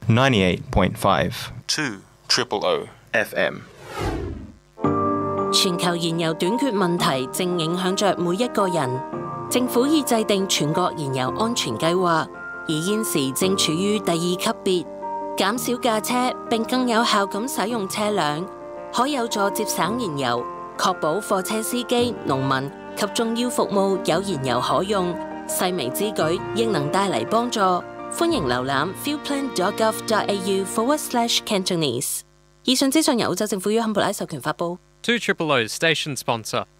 98.5 2 OOO FM。 全球燃油短缺問題正影響着每一個人，政府已制定全國燃油安全計劃，而現時正處於第2級別，減少駕車並更有效咁使用車輛，可有助節省燃油，確保貨車司機、農民及重要服務有燃油可用。細微之舉亦能帶嚟幫助。歡迎瀏覽 fuelplan.gov.au/Cantonese。以上資訊由澳洲政府於坎培拉授權發布。 2 OOO station sponsor.